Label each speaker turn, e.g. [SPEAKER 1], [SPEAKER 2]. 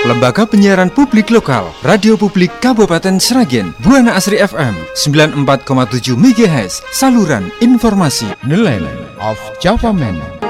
[SPEAKER 1] Lembaga Penyiaran Publik Lokal, Radio Publik Kabupaten Sragen, Buana Asri FM 94,7 MHz, saluran informasi. Nelayan of Java Man.